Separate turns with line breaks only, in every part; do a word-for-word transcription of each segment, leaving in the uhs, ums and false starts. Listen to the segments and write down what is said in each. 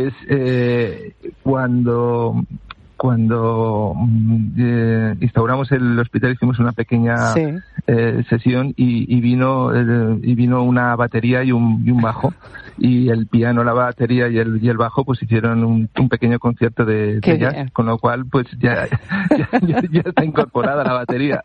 Pues eh, cuando cuando eh, instauramos el hospital hicimos una pequeña sí. eh, sesión y, y vino eh, y vino una batería y un, y un bajo, y el piano, la batería y el y el bajo pues hicieron un, un pequeño concierto de, de jazz, bien. Con lo cual pues ya, ya, ya, ya está incorporada la batería.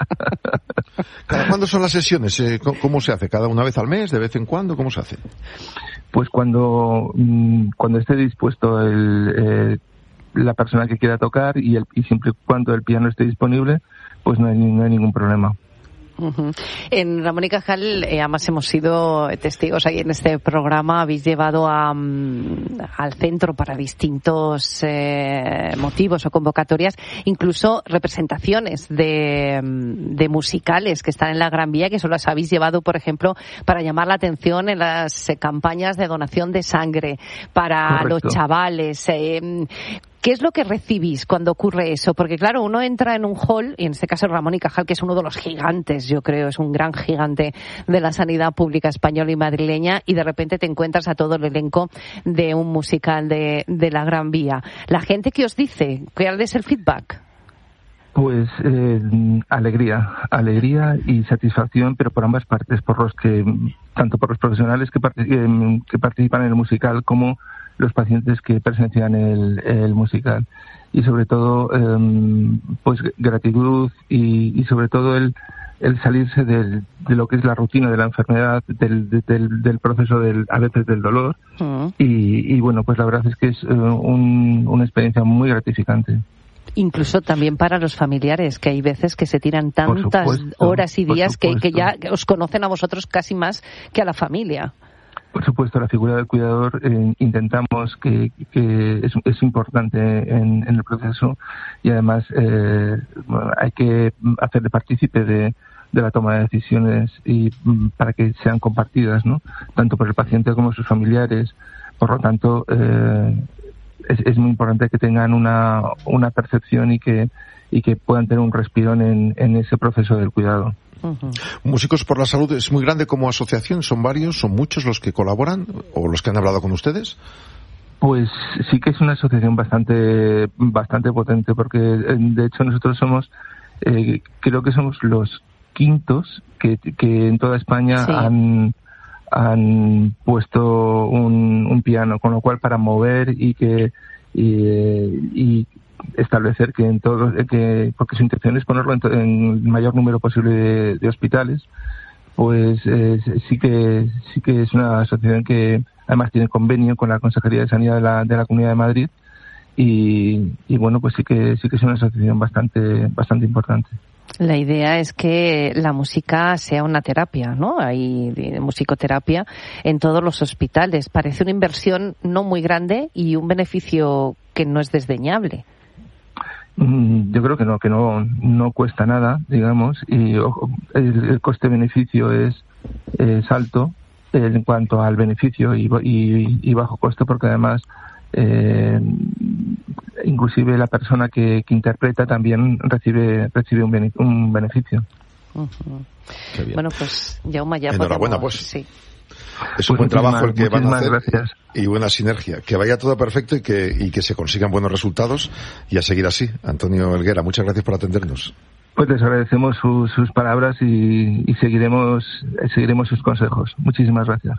¿Cada cuándo son las sesiones? Eh, ¿Cómo se hace? ¿Cada una vez al mes? ¿De vez en cuando? ¿Cómo se hace?
Pues cuando cuando esté dispuesto el eh, la persona que quiera tocar y, el, y siempre y cuando el piano esté disponible, pues no hay, no hay ningún problema.
Uh-huh. En Ramón y Cajal, eh, además hemos sido testigos ahí en este programa, habéis llevado a, um, al centro para distintos eh, motivos o convocatorias, incluso representaciones de, de musicales que están en la Gran Vía, que solo las habéis llevado, por ejemplo, para llamar la atención en las eh, campañas de donación de sangre para Correcto. Los chavales. Eh, ¿Qué es lo que recibís cuando ocurre eso? Porque claro, uno entra en un hall, y en este caso Ramón y Cajal, que es uno de los gigantes, yo creo, es un gran gigante de la sanidad pública española y madrileña, y de repente te encuentras a todo el elenco de un musical de, de la Gran Vía. ¿La gente qué os dice? ¿Cuál es el feedback?
Pues eh, alegría, alegría y satisfacción, pero por ambas partes, por los que, tanto por los profesionales que, part- que participan en el musical como los pacientes que presencian el, el musical, y sobre todo eh, pues gratitud y, y sobre todo el, el salirse del, de lo que es la rutina de la enfermedad, del, del, del proceso del, a veces del dolor, uh-huh. y, y bueno, pues la verdad es que es eh, un, una experiencia muy gratificante.
Incluso también para los familiares, que hay veces que se tiran tantas supuesto, horas y días que, que ya os conocen a vosotros casi más que a la familia.
Por supuesto, la figura del cuidador eh, intentamos que, que es, es importante en, en el proceso, y además eh, bueno, hay que hacerle partícipe de, de la toma de decisiones y para que sean compartidas, ¿no? Tanto por el paciente como sus familiares. Por lo tanto, eh, es, es muy importante que tengan una, una percepción y que, y que puedan tener un respirón en, en ese proceso del cuidado.
Uh-huh. Músicos por la Salud es muy grande como asociación, son varios, son muchos los que colaboran o los que han hablado con ustedes.
Pues sí que es una asociación bastante bastante potente, porque de hecho nosotros somos eh, creo que somos los quintos que, que en toda España sí. han han puesto un, un piano, con lo cual para mover y que y, y establecer que en todos, que porque su intención es ponerlo en, en el mayor número posible de, de hospitales, pues eh, sí que sí que es una asociación que además tiene convenio con la Consejería de Sanidad de la, de la Comunidad de Madrid, y, y bueno, pues sí que sí que es una asociación bastante bastante importante.
La idea es que la música sea una terapia, ¿no? Hay musicoterapia en todos los hospitales. Parece una inversión no muy grande y un beneficio que no es desdeñable.
Yo creo que no, que no no cuesta nada, digamos, y ojo, el, el coste-beneficio es, es alto en cuanto al beneficio y, y, y bajo coste, porque además eh, inclusive la persona que, que interpreta también recibe recibe un, bene, un beneficio.
Uh-huh. Bueno, pues Jaume, ya
enhorabuena,
podemos,
pues.
Sí.
Es un pues buen trabajo el que van a hacer,
gracias.
Y buena sinergia. Que vaya todo perfecto y que y que se consigan buenos resultados, y a seguir así. Antonio Helguera, muchas gracias por atendernos.
Pues les agradecemos su, sus palabras y, y seguiremos seguiremos sus consejos. Muchísimas gracias.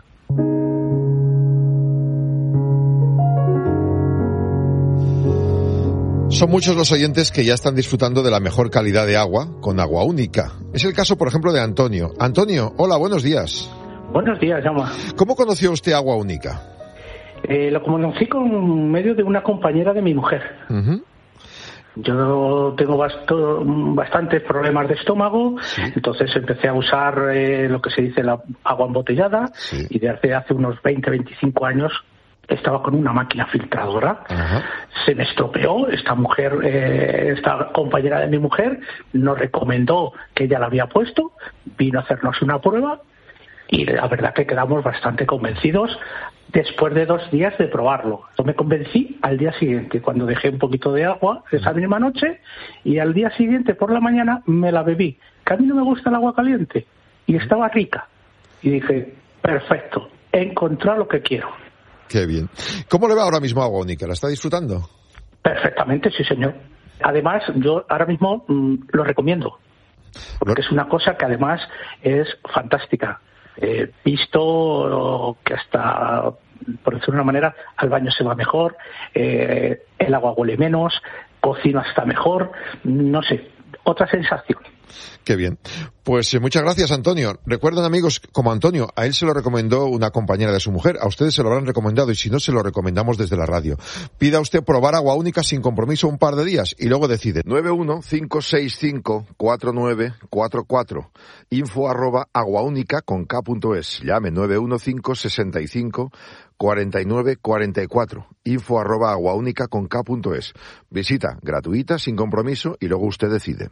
Son muchos los oyentes que ya están disfrutando de la mejor calidad de agua con Agua Única. Es el caso, por ejemplo, de Antonio. Antonio, hola, buenos días.
Buenos días, Jaume.
¿Cómo conoció usted Agua Única?
Eh, lo conocí con medio de una compañera de mi mujer. Uh-huh. Yo tengo basto, bastantes problemas de estómago, sí. Entonces empecé a usar eh, lo que se dice la agua embotellada, sí. Y desde hace unos veinte, veinticinco años estaba con una máquina filtradora. Uh-huh. Se me estropeó. Esta mujer, eh, esta compañera de mi mujer, nos recomendó que ella la había puesto, vino a hacernos una prueba. Y la verdad que quedamos bastante convencidos después de dos días de probarlo. Yo me convencí al día siguiente, cuando dejé un poquito de agua esa misma noche, y al día siguiente por la mañana me la bebí. Que a mí no me gusta el agua caliente, y estaba rica. Y dije, perfecto, he encontrado lo que quiero.
Qué bien. ¿Cómo le va ahora mismo a Agua Única? ¿La está disfrutando?
Perfectamente, sí, señor. Además, yo ahora mismo mmm, lo recomiendo, porque es una cosa que además es fantástica. Eh, visto que hasta, por decirlo de una manera, al baño se va mejor, eh, el agua huele menos, cocino hasta mejor, no sé, otra sensación.
Qué bien. Pues eh, muchas gracias, Antonio. Recuerden, amigos, como Antonio, a él se lo recomendó una compañera de su mujer, a ustedes se lo habrán recomendado y si no, se lo recomendamos desde la radio. Pida usted probar Agua Única sin compromiso un par de días y luego decide. nueve uno cinco seis cinco cuatro nueve cuatro cuatro info arroba aguaúnica con k punto es. Llame nueve uno cinco seis cinco cuarenta y nueve cuarenta y cuatro info arroba aguaúnica con k punto es. Visita gratuita, sin compromiso y luego usted decide.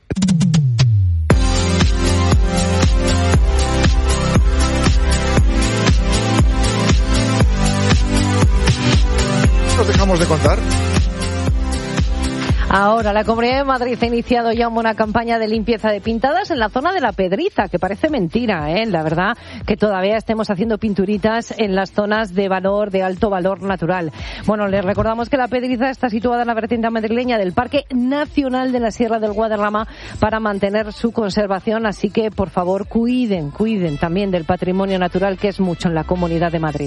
Nos dejamos de contar.
Ahora, la Comunidad de Madrid ha iniciado ya una campaña de limpieza de pintadas en la zona de la Pedriza, que parece mentira, ¿eh? La verdad, que todavía estemos haciendo pinturitas en las zonas de valor, de alto valor natural. Bueno, les recordamos que la Pedriza está situada en la vertiente madrileña del Parque Nacional de la Sierra del Guadarrama para mantener su conservación, así que, por favor, cuiden, cuiden también del patrimonio natural, que es mucho en la Comunidad de Madrid.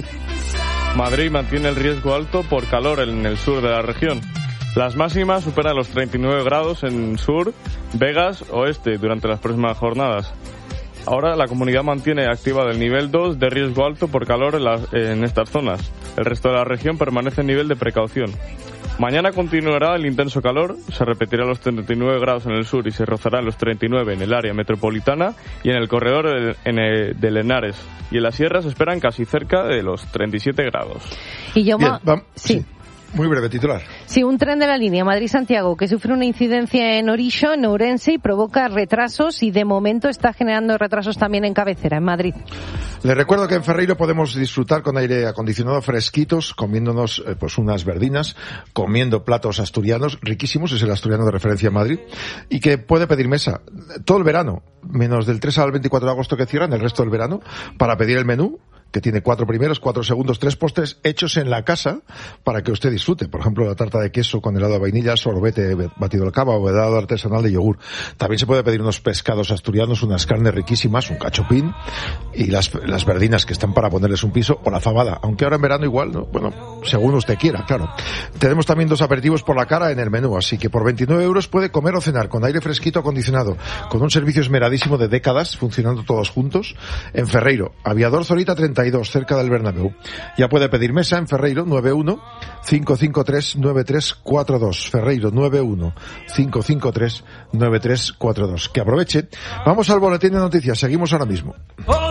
Madrid mantiene el riesgo alto por calor en el sur de la región. Las máximas superan los treinta y nueve grados en sur, Vegas, oeste durante las próximas jornadas. Ahora la comunidad mantiene activa el nivel dos de riesgo alto por calor en, las, en estas zonas. El resto de la región permanece en nivel de precaución. Mañana continuará el intenso calor, se repetirá los treinta y nueve grados en el sur y se rozará en los treinta y nueve en el área metropolitana y en el corredor de, en el, de Henares. Y en la sierra se esperan casi cerca de los treinta y siete grados.
Y yo
Bien, vamos.
Sí.
sí. Muy breve titular.
Sí, un tren de la línea Madrid-Santiago que sufre una incidencia en Orillo, en Ourense, y provoca retrasos y de momento está generando retrasos también en Cabecera, en Madrid.
Les recuerdo que en Ferreiro podemos disfrutar con aire acondicionado fresquitos, comiéndonos eh, pues unas verdinas, comiendo platos asturianos riquísimos, es el asturiano de referencia en Madrid, y que puede pedir mesa todo el verano, menos del tres al veinticuatro de agosto que cierran, el resto del verano, para pedir el menú, que tiene cuatro primeros, cuatro segundos, tres postres hechos en la casa para que usted disfrute. Por ejemplo, la tarta de queso con helado de vainilla, sorbete batido al cava o helado artesanal de yogur. También se puede pedir unos pescados asturianos, unas carnes riquísimas, un cachopín y las, las verdinas que están para ponerles un piso o la fabada. Aunque ahora en verano igual, ¿no? Bueno, según usted quiera, claro. Tenemos también dos aperitivos por la cara en el menú, así que por veintinueve euros puede comer o cenar con aire fresquito acondicionado, con un servicio esmeradísimo de décadas, funcionando todos juntos, en Ferreiro, Aviador Zorita treinta y dos, cerca del Bernabéu. Ya puede pedir mesa en Ferreiro, nueve uno cinco cinco tres nueve tres cuatro dos. Ferreiro, nueve uno cinco cinco tres nueve tres cuatro dos. Que aproveche. Vamos al boletín de noticias. Seguimos ahora mismo.